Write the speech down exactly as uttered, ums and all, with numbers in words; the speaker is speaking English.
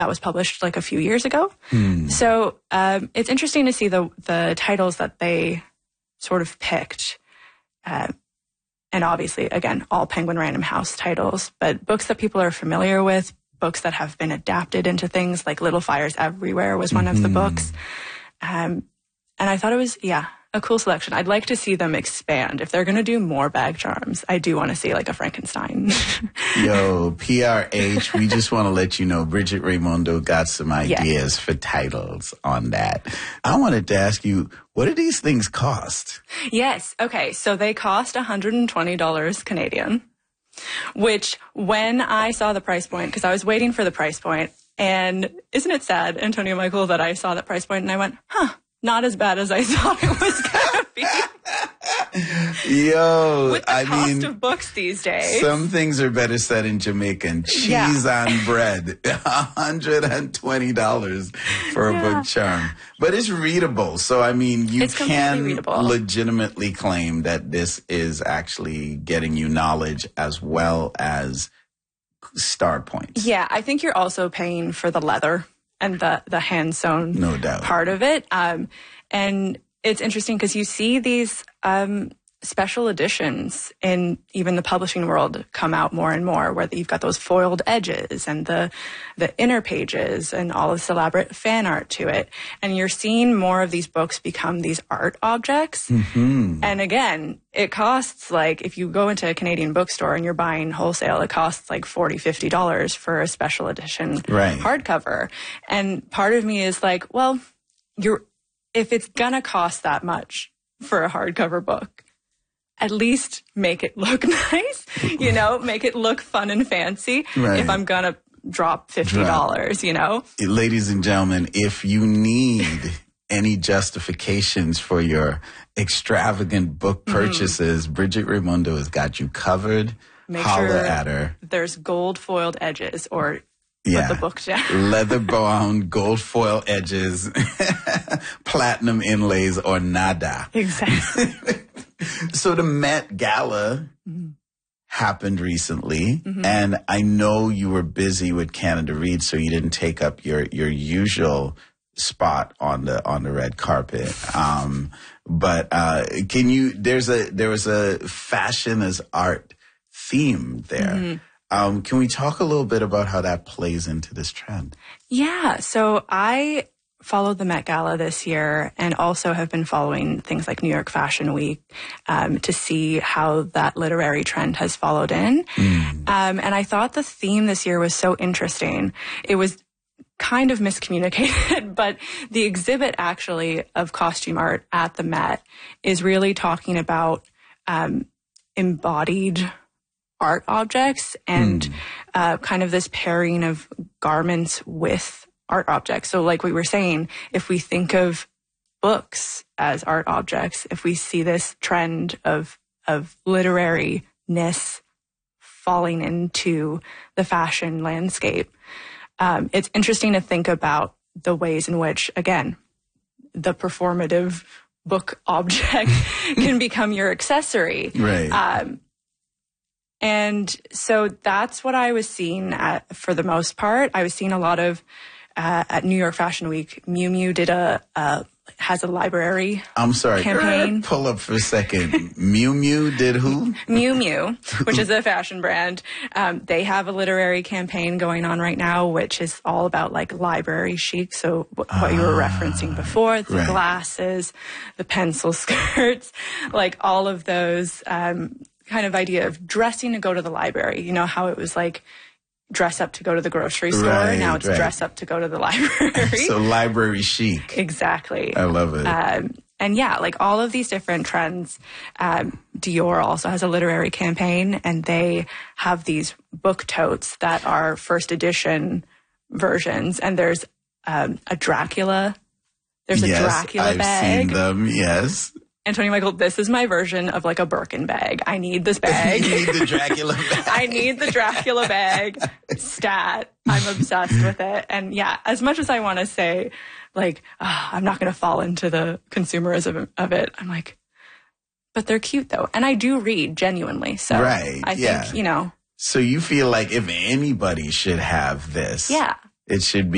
that was published like a few years ago. Hmm. So um, it's interesting to see the the titles that they sort of picked. Uh, and obviously, again, all Penguin Random House titles, but books that people are familiar with, books that have been adapted into things like Little Fires Everywhere was one mm-hmm. of the books. Um, and I thought it was, yeah, a cool selection. I'd like to see them expand. If they're going to do more bag charms, I do want to see like a Frankenstein. Yo, P R H, we just want to let you know Bridget Raymondo got some ideas yes. for titles on that. I wanted to ask you, what do these things cost? Yes. Okay. So they cost one hundred twenty dollars Canadian, which when I saw the price point, because I was waiting for the price point, and isn't it sad, Antonio Michael, that I saw that price point and I went, huh, not as bad as I thought it was going to be. Yo, with the I cost mean, of books these days. Some things are better said in Jamaican. Cheese yeah. on bread, one hundred twenty dollars for a yeah. book charm. But it's readable. So, I mean, you it's can readable. legitimately claim that this is actually getting you knowledge as well as star points. Yeah, I think you're also paying for the leather and the, the hand-sewn no doubt. part of it. Um, and it's interesting because you see these um, special editions in even the publishing world come out more and more, where you've got those foiled edges and the the inner pages and all this elaborate fan art to it. And you're seeing more of these books become these art objects. Mm-hmm. And again, it costs like, if you go into a Canadian bookstore and you're buying wholesale, it costs like forty dollars, fifty dollars for a special edition right. hardcover. And part of me is like, well, you're if it's gonna cost that much for a hardcover book, at least make it look nice, you know, make it look fun and fancy. Right. If I'm gonna drop fifty dollars, drop. You know? Ladies and gentlemen, if you need any justifications for your extravagant book purchases, mm-hmm. Bridget Raymondo has got you covered. Make Holler sure at her. There's gold foiled edges, or yeah. put the book down. Leather bound, gold foil edges, platinum inlays, or nada. Exactly. So the Met Gala mm-hmm. happened recently, mm-hmm. and I know you were busy with Canada Reads, so you didn't take up your, your usual spot on the on the red carpet. Um, but uh, can you? There's a there was a fashion as art theme there. Mm-hmm. Um, can we talk a little bit about how that plays into this trend? Yeah. So I followed the Met Gala this year and also have been following things like New York Fashion Week um, to see how that literary trend has followed in. Mm. Um, and I thought the theme this year was so interesting. It was kind of miscommunicated, but the exhibit actually of costume art at the Met is really talking about um, embodied art objects and mm. uh, kind of this pairing of garments with art objects. So like we were saying, if we think of books as art objects, if we see this trend of of literariness falling into the fashion landscape, um, it's interesting to think about the ways in which, again, the performative book object can become your accessory. Right. Um, And so that's what I was seeing at, for the most part. I was seeing a lot of, uh, at New York Fashion Week, Miu Miu did a, uh, has a library I'm sorry, campaign. Pull up for a second. Miu Miu did who? Miu Miu, which is a fashion brand. Um, they have a literary campaign going on right now, which is all about like library chic. So w- what uh, you were referencing before, the right. glasses, the pencil skirts, like all of those, um, kind of idea of dressing to go to the library. You know how it was like dress up to go to the grocery store. Right, now it's right. dress up to go to the library. So library chic. Exactly. I love it. Um, and yeah, like all of these different trends. Um, Dior also has a literary campaign, and they have these book totes that are first edition versions. And there's um, a Dracula. There's a yes, Dracula I've bag. I've seen them. Yes. Antonio Michael, this is my version of like a Birkin bag. I need this bag. You need the Dracula bag. I need the Dracula bag. Stat. I'm obsessed with it. And yeah, as much as I want to say, like, oh, I'm not going to fall into the consumerism of it, I'm like, but they're cute though. And I do read genuinely. So right, I yeah. think, you know. So you feel like if anybody should have this, yeah, it should be